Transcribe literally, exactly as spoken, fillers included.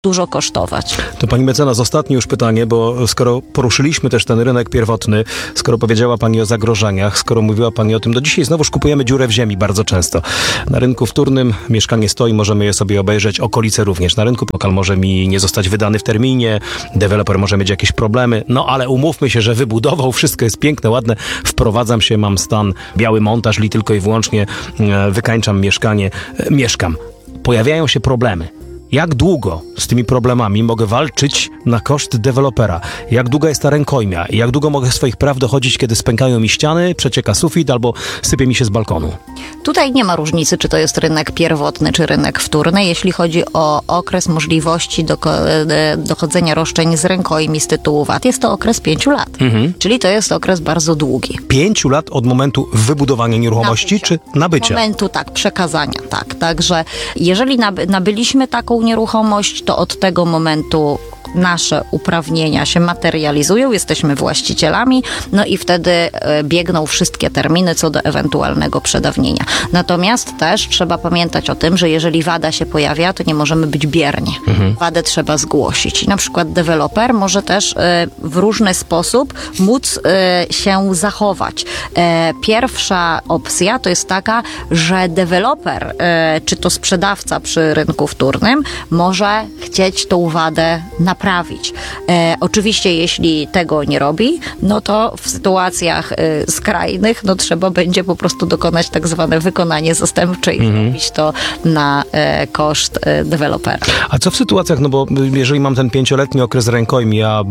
dużo kosztować. To pani mecenas, ostatnie już pytanie, bo skoro poruszyliśmy też ten rynek pierwotny, skoro powiedziała pani o zagrożeniach, skoro mówiła pani o tym, do dzisiaj znowuż kupujemy dziurę w ziemi bardzo często. Na rynku wtórnym mieszkanie stoi, możemy je sobie obejrzeć, okolice również. Na rynku lokal może mi nie zostać wydany w terminie, deweloper może mieć jakieś problemy, no ale umówmy się, że wybudował, wszystko jest piękne, ładne, wprowadzam się, mam stan, biały montaż i tylko i wyłącznie e, wykańczam mieszkanie, e, mieszkam. Pojawiają się problemy. Jak długo z tymi problemami mogę walczyć na koszt dewelopera? Jak długa jest ta rękojmia? Jak długo mogę swoich praw dochodzić, kiedy spękają mi ściany, przecieka sufit albo sypie mi się z balkonu? Tutaj nie ma różnicy, czy to jest rynek pierwotny, czy rynek wtórny, jeśli chodzi o okres możliwości doko- dochodzenia roszczeń z rękojmi z tytułu V A T. Jest to okres pięciu lat, mhm. czyli to jest okres bardzo długi. Pięciu lat od momentu wybudowania nieruchomości, Nabycia. czy nabycia? Momentu, tak, przekazania, tak. Także jeżeli naby, nabyliśmy taką nieruchomość, to od tego momentu nasze uprawnienia się materializują, jesteśmy właścicielami, no i wtedy e, biegną wszystkie terminy co do ewentualnego przedawnienia. Natomiast też trzeba pamiętać o tym, że jeżeli wada się pojawia, to nie możemy być bierni. Mhm. Wadę trzeba zgłosić. I na przykład deweloper może też e, w różny sposób móc e, się zachować. E, pierwsza opcja to jest taka, że deweloper, e, czy to sprzedawca przy rynku wtórnym, może chcieć tą wadę naprawić. Naprawić. E, oczywiście, jeśli tego nie robi, no to w sytuacjach e, skrajnych, no trzeba będzie po prostu dokonać tak zwane wykonanie zastępcze i mhm. zrobić to na e, koszt e, dewelopera. A co w sytuacjach, no bo jeżeli mam ten pięcioletni okres rękojmi, a